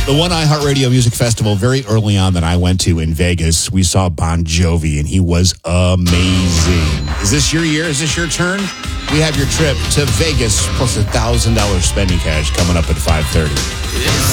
The one iHeartRadio Music Festival very early on that I went to in Vegas, we saw Bon Jovi, and he was amazing. Is this your year? Is this your turn? We have your trip to Vegas plus $1,000 spending cash coming up at 5:30.